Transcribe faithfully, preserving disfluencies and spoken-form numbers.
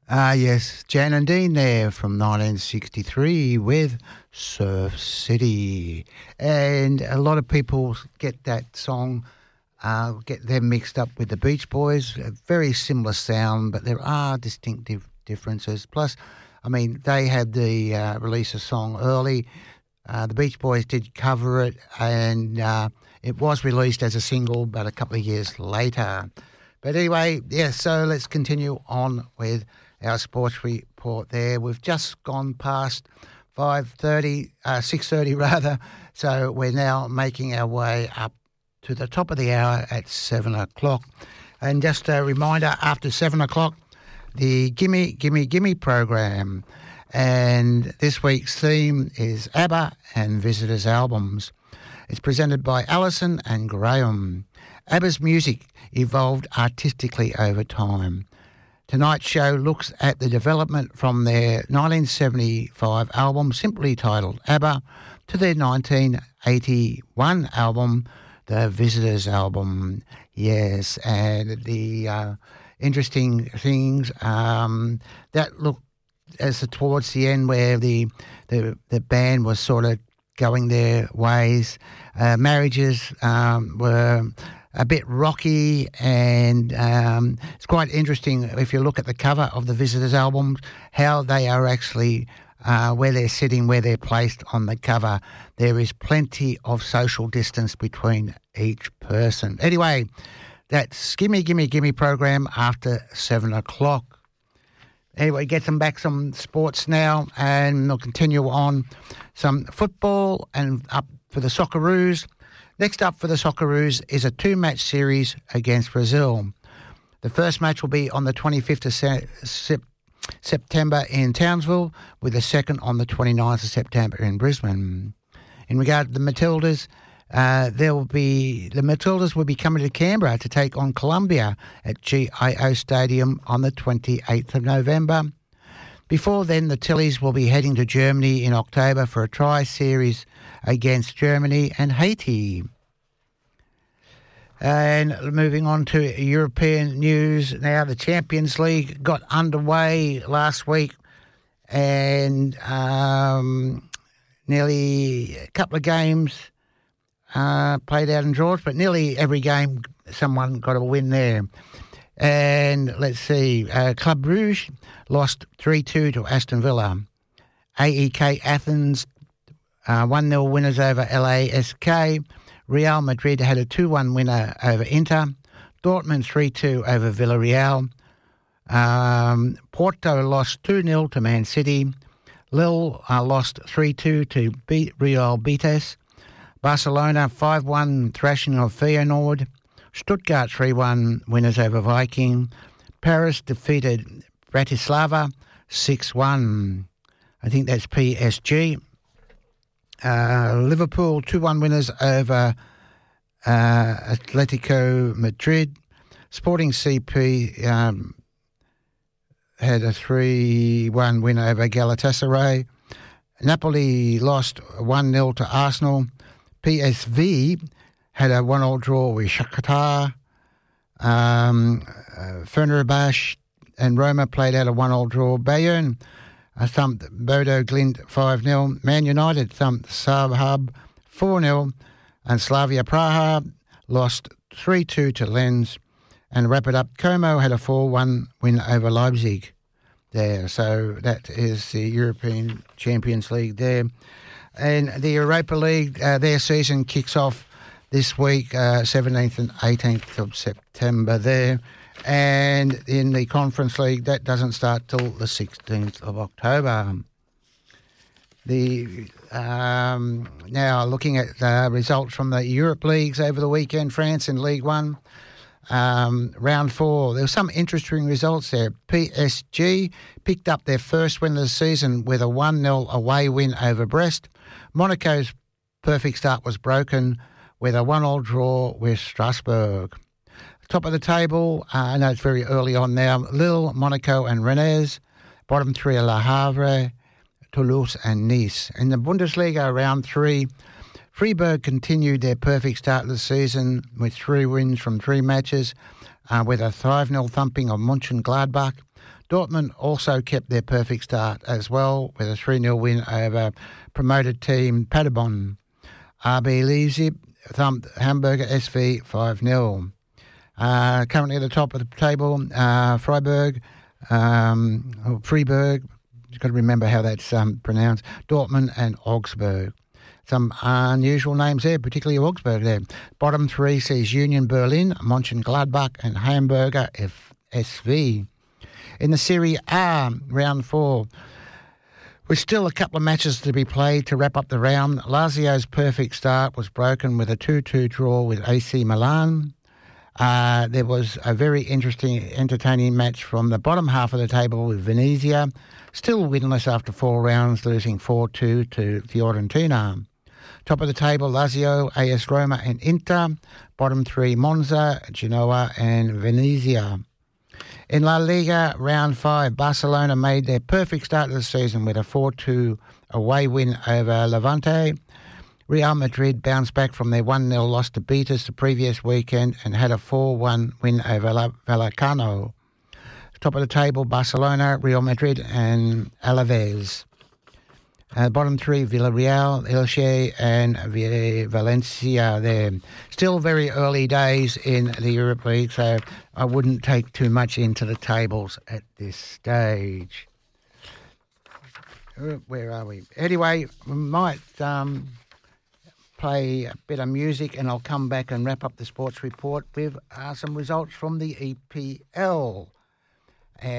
Ah, yes, Jan and Dean there from nineteen sixty-three with Surf City. And a lot of people get that song, uh, get them mixed up with the Beach Boys. A very similar sound, but there are distinctive differences. Plus, I mean, they had the uh, release a song early. Uh, the Beach Boys did cover it, and uh, it was released as a single, but a couple of years later. But anyway, yeah, so let's continue on with our sports report there. We've just gone past five thirty, uh, six thirty rather, so we're now making our way up to the top of the hour at seven o'clock. And just a reminder, after seven o'clock, the Gimme, Gimme, Gimme program. And this week's theme is ABBA and Visitors albums. It's presented by Alison and Graham. ABBA's music evolved artistically over time. Tonight's show looks at the development from their nineteen seventy-five album, simply titled ABBA, to their nineteen eighty-one album, the Visitors album. Yes, and the uh, interesting things um, that look as the, towards the end where the, the the band was sort of going their ways. Uh, marriages um, were a bit rocky, and um, it's quite interesting if you look at the cover of the Visitors album, how they are actually, uh, where they're sitting, where they're placed on the cover. There is plenty of social distance between each person. Anyway, that's Gimme, Gimme, Gimme program after seven o'clock. Anyway, get them back some sports now, and we'll continue on some football and up for the Socceroos. Next up for the Socceroos is a two-match series against Brazil. The first match will be on the twenty-fifth of se- se- September in Townsville, with the second on the twenty-ninth of September in Brisbane. In regard to the Matildas, uh, there will be the Matildas will be coming to Canberra to take on Colombia at G I O Stadium on the twenty-eighth of November. Before then, the Tillies will be heading to Germany in October for a tri-series against Germany and Haiti. And moving on to European news now, the Champions League got underway last week, and um, nearly a couple of games uh, played out in draws, but nearly every game someone got a win there. And let's see, uh, Club Brugge lost three two to Aston Villa. A E K Athens, uh, one nil winners over L A S K. Real Madrid had a two one winner over Inter. Dortmund three two over Villarreal. Um, Porto lost two nil to Man City. Lille uh, lost three two to Be- Real Betis. Barcelona five one thrashing of Feyenoord. Stuttgart three one winners over Viking. Paris defeated Bratislava six one. I think that's P S G. Uh, Liverpool two one winners over uh, Atletico Madrid. Sporting C P um, had a three one win over Galatasaray. Napoli lost one nil to Arsenal. P S V had a one-all draw with Shakhtar. Um, uh, Fenerbahce and Roma played out a one-all draw. Bayern uh, thumped Bodo Glimt five nil. Man United thumped Sahab four nil. And Slavia Praha lost three two to Lens. And to wrap it up, Como had a four one win over Leipzig there. So that is the European Champions League there. And the Europa League, uh, their season kicks off this week, uh, seventeenth and eighteenth of September there. And in the Conference League, that doesn't start till the sixteenth of October. The um, now looking at the results from the Europe Leagues over the weekend, France in League One, um, round four. There were some interesting results there. P S G picked up their first win of the season with a one nil away win over Brest. Monaco's perfect start was broken with a one-all draw with Strasbourg. Top of the table, uh, I know it's very early on now, Lille, Monaco and Rennes. Bottom three are Le Havre, Toulouse and Nice. In the Bundesliga, round three, Freiburg continued their perfect start of the season with three wins from three matches. uh, with a five nil thumping of Mönchengladbach. Dortmund also kept their perfect start as well with a three nil win over promoted team Paderborn. R B Leipzig thumped Hamburger S V five nil. Uh, currently at the top of the table, uh, Freiburg, um, or Freiburg, you've got to remember how that's um, pronounced, Dortmund and Augsburg. Some unusual names there, particularly Augsburg there. Bottom three sees Union Berlin, Mönchengladbach and Hamburger S V. In the Serie A, round four, with still a couple of matches to be played to wrap up the round, Lazio's perfect start was broken with a two two draw with A C Milan. Uh, there was a very interesting, entertaining match from the bottom half of the table with Venezia, still winless after four rounds, losing four two to Fiorentina. Top of the table, Lazio, A S Roma and Inter. Bottom three, Monza, Genoa and Venezia. In La Liga, round five, Barcelona made their perfect start of the season with a four two away win over Levante. Real Madrid bounced back from their one nil loss to Betis the previous weekend and had a four one win over Vallecano. Top of the table, Barcelona, Real Madrid and Alaves. Uh, bottom three, Villarreal, Elche and Valencia there. Still very early days in the Europa League, so I wouldn't take too much into the tables at this stage. Where are we? Anyway, we might um, play a bit of music and I'll come back and wrap up the sports report with uh, some results from the E P L.